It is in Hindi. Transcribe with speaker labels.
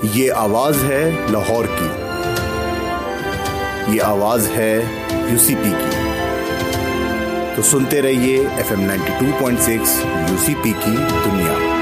Speaker 1: ये आवाज है लाहौर की, ये आवाज है यूसीपी की। तो सुनते रहिए FM 92.6 यूसीपी की दुनिया।